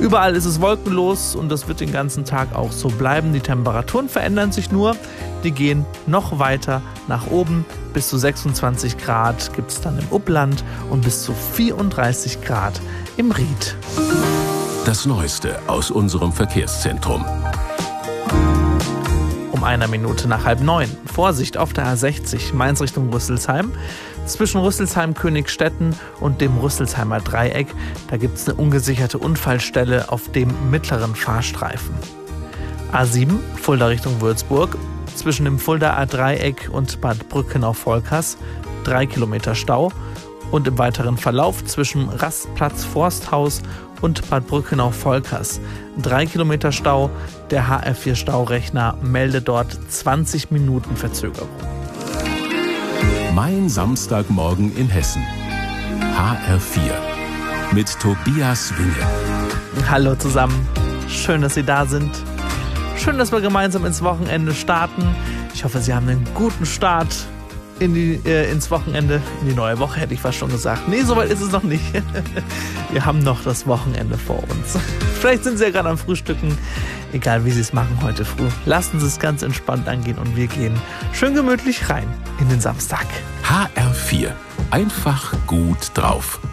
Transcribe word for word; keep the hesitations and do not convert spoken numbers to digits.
Überall ist es wolkenlos und das wird den ganzen Tag auch so bleiben. Die Temperaturen verändern sich nur. Die gehen noch weiter nach oben. Bis zu sechsundzwanzig Grad gibt es dann im Upland und bis zu vierunddreißig Grad im Ried. Das Neueste aus unserem Verkehrszentrum. Um einer Minute nach halb neun. Vorsicht auf der A sechzig, Mainz Richtung Rüsselsheim. Zwischen Rüsselsheim-Königstetten und dem Rüsselsheimer Dreieck, da gibt es eine ungesicherte Unfallstelle auf dem mittleren Fahrstreifen. A sieben, Fulda Richtung Würzburg. Zwischen dem Fuldaer Dreieck und Bad Brückenau-Volkers drei Kilometer Stau. Und im weiteren Verlauf zwischen Rastplatz Forsthaus und Bad Brückenau-Volkers drei Kilometer Stau. Der H R vier Staurechner meldet dort zwanzig Minuten Verzögerung. Mein Samstagmorgen in Hessen. H R vier mit Tobias Winge. Hallo zusammen. Schön, dass Sie da sind. Schön, dass wir gemeinsam ins Wochenende starten. Ich hoffe, Sie haben einen guten Start in die, äh, ins Wochenende, in die neue Woche, hätte ich fast schon gesagt. Nee, soweit ist es noch nicht. Wir haben noch das Wochenende vor uns. Vielleicht sind Sie ja gerade am Frühstücken. Egal, wie Sie es machen heute früh. Lassen Sie es ganz entspannt angehen und wir gehen schön gemütlich rein in den Samstag. H R vier. Einfach gut drauf.